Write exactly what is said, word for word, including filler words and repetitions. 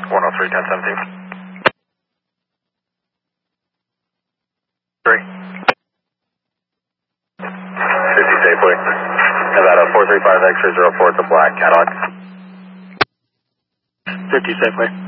one oh three, ten seventeen. Three. fifty safely. Nevada four three five X-ray zero four, it's a black Cadillac. fifty safely.